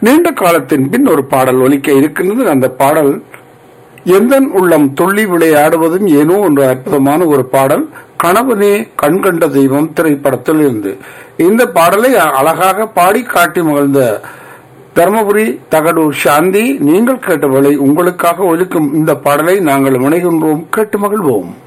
நீண்ட காலத்தின் பின் ஒரு பாடல் ஒலிக்க இருக்கின்றது. அந்த பாடல் எந்தன் உள்ளம் துள்ளி விளையாடுவதும் ஏனோ என்ற அற்புதமான ஒரு பாடல். கணவனே கண்கண்ட தெய்வம் திரைப்படத்தில் இருந்து இந்த பாடலை அழகாக பாடி காட்டி மகிழ்ந்த தர்மபுரி தகடூர் சாந்தி, நீங்கள் கேட்டவளை உங்களுக்காக ஒலிக்கும் இந்த பாடலை நாங்கள் இணைகின்றோம். கேட்டு மகிழ்வோம்.